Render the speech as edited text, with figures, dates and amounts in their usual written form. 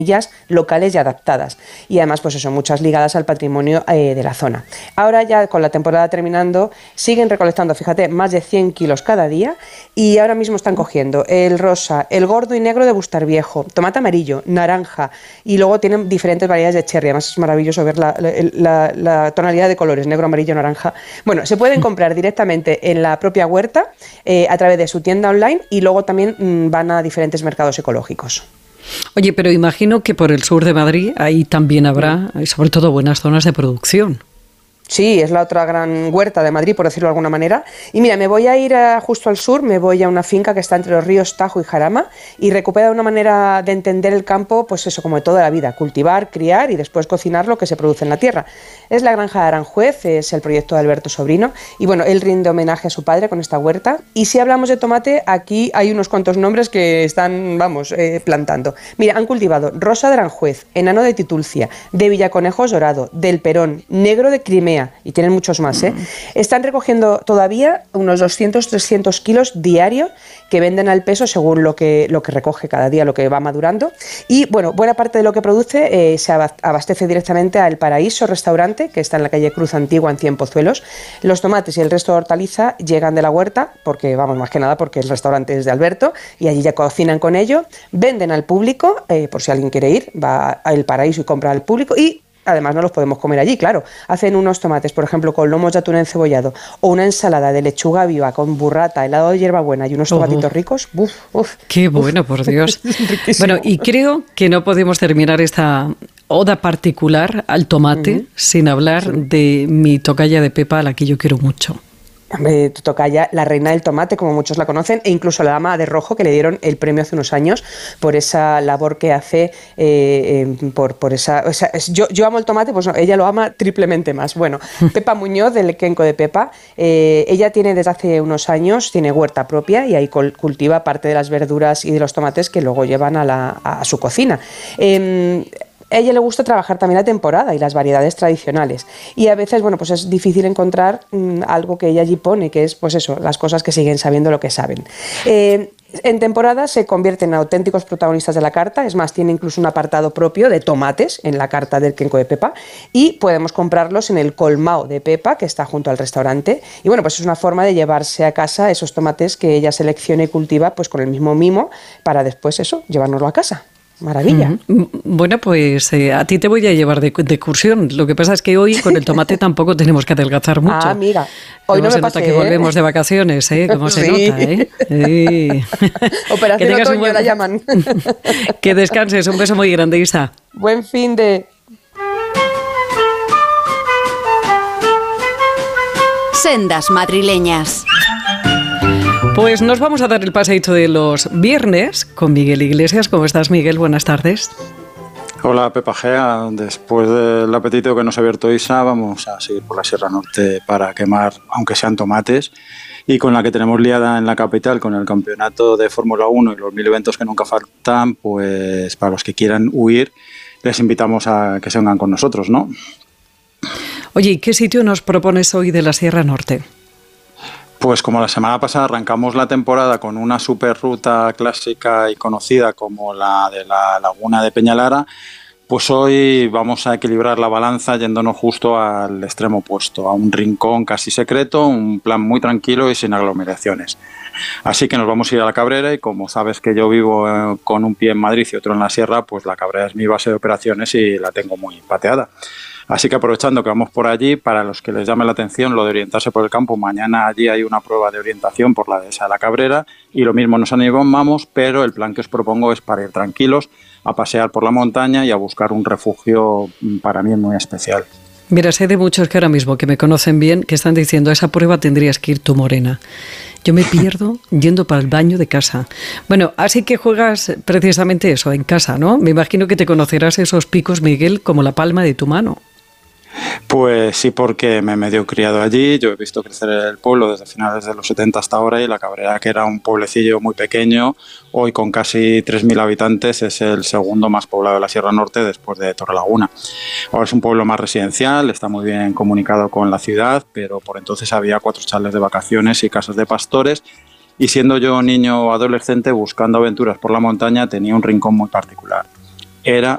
locales y adaptadas, y además pues eso, muchas ligadas al patrimonio de la zona. Ahora ya con la temporada terminando siguen recolectando, fíjate, más de 100 kilos cada día, y ahora mismo están cogiendo el rosa, el gordo y negro de Bustar Viejo, tomate amarillo, naranja, y luego tienen diferentes variedades de cherry. Además es maravilloso ver la tonalidad de colores, negro, amarillo, naranja. Bueno, se pueden comprar directamente en la propia huerta a través de su tienda online, y luego también van a diferentes mercados ecológicos. Oye, pero imagino que por el sur de Madrid ahí también habrá, sobre todo, buenas zonas de producción. Sí, es la otra gran huerta de Madrid, por decirlo de alguna manera. Y mira, me voy a ir justo al sur, me voy a una finca que está entre los ríos Tajo y Jarama, y recupera una manera de entender el campo, pues eso, como de toda la vida: cultivar, criar y después cocinar lo que se produce en la tierra. Es la granja de Aranjuez, es el proyecto de Alberto Sobrino, y bueno, él rinde homenaje a su padre con esta huerta. Y si hablamos de tomate, aquí hay unos cuantos nombres que están, plantando. Mira, han cultivado rosa de Aranjuez, enano de Titulcia, de Villaconejos dorado, del Perón, negro de Crimea, y tienen muchos más, ¿eh? Están recogiendo todavía unos 200-300 kilos diarios que venden al peso según lo que recoge cada día, lo que va madurando. Y bueno, buena parte de lo que produce se abastece directamente al Paraíso Restaurante, que está en la calle Cruz Antigua, en Cienpozuelos. Los tomates y el resto de hortaliza llegan de la huerta, porque más que nada porque el restaurante es de Alberto, y allí ya cocinan con ello, venden al público, por si alguien quiere ir, va al Paraíso y compra al público, y además no los podemos comer allí, claro. Hacen unos tomates, por ejemplo, con lomos de atún encebollado, o una ensalada de lechuga viva con burrata, helado de hierbabuena y unos tomatitos ricos. ¡Qué bueno, por Dios! Bueno, y creo que no podemos terminar esta oda particular al tomate sin hablar de mi tocaya de Pepa, a la que yo quiero mucho. Tu tocaya, la reina del tomate, como muchos la conocen, e incluso la dama de rojo, que le dieron el premio hace unos años por esa labor que hace, por esa... O sea, yo amo el tomate, pues no, ella lo ama triplemente más. Bueno, Pepa Muñoz, del Kenco de Pepa, ella tiene desde hace unos años, tiene huerta propia, y ahí cultiva parte de las verduras y de los tomates que luego llevan a su cocina. A ella le gusta trabajar también la temporada y las variedades tradicionales, y a veces, pues es difícil encontrar algo que ella allí pone, que es, pues eso, las cosas que siguen sabiendo lo que saben. En temporada se convierten en auténticos protagonistas de la carta, es más, tiene incluso un apartado propio de tomates en la carta del Kenco de Pepa, y podemos comprarlos en el colmao de Pepa, que está junto al restaurante, y bueno, pues es una forma de llevarse a casa esos tomates que ella selecciona y cultiva, pues con el mismo mimo, para después eso, llevárnoslo a casa. Maravilla. Bueno, pues a ti te voy a llevar de excursión. Lo que pasa es que hoy con el tomate tampoco tenemos que adelgazar mucho. Ah, mira, hoy no me nota que volvemos de vacaciones, ¿eh? Cómo se nota, ¿eh? Sí. Operación Otoño la llaman. Que descanses. Un beso muy grande, Isa. Buen fin de... Sendas madrileñas. Pues nos vamos a dar el paseíto de los viernes con Miguel Iglesias. ¿Cómo estás, Miguel? Buenas tardes. Hola, Pepa Gea. Después del apetito que nos ha abierto Isa, vamos a seguir por la Sierra Norte para quemar, aunque sean tomates, y con la que tenemos liada en la capital con el campeonato de Fórmula 1 y los 1000 eventos que nunca faltan, pues para los que quieran huir, les invitamos a que se vengan con nosotros, ¿no? Oye, ¿y qué sitio nos propones hoy de la Sierra Norte? Pues como la semana pasada arrancamos la temporada con una super ruta clásica y conocida como la de la Laguna de Peñalara, pues hoy vamos a equilibrar la balanza yéndonos justo al extremo opuesto, a un rincón casi secreto, un plan muy tranquilo y sin aglomeraciones. Así que nos vamos a ir a la Cabrera, y como sabes que yo vivo con un pie en Madrid y otro en la Sierra, pues la Cabrera es mi base de operaciones y la tengo muy pateada. Así que aprovechando que vamos por allí, para los que les llame la atención lo de orientarse por el campo, mañana allí hay una prueba de orientación por la dehesa de la Cabrera, y lo mismo nos animamos, pero el plan que os propongo es para ir tranquilos, a pasear por la montaña y a buscar un refugio para mí muy especial. Mira, sé de muchos que ahora mismo que me conocen bien que están diciendo: a esa prueba tendrías que ir tú, Morena. Yo me pierdo yendo para el baño de casa. Bueno, así que juegas precisamente eso, en casa, ¿no? Me imagino que te conocerás esos picos, Miguel, como la palma de tu mano. Pues sí, porque me he medio criado allí. Yo he visto crecer el pueblo desde finales de los 70 hasta ahora, y la Cabrera, que era un pueblecillo muy pequeño, hoy con casi 3.000 habitantes es el segundo más poblado de la Sierra Norte después de Torrelaguna. Ahora es un pueblo más residencial, está muy bien comunicado con la ciudad, pero por entonces había 4 chalets de vacaciones y casas de pastores, y siendo yo niño o adolescente buscando aventuras por la montaña tenía un rincón muy particular. Era